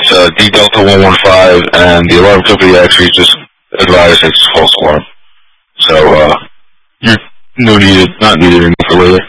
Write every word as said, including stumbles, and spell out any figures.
It's uh, D Delta one one five, and the alarm company actually just advised it's false alarm. So, uh, you're no needed, not needed anymore for later.